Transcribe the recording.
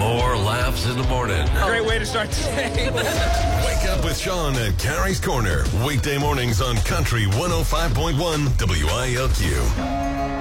More laughs in the morning. Great way to start today. Wake up with Sean at Carrie's Corner. Weekday mornings on Country 105.1 WILQ.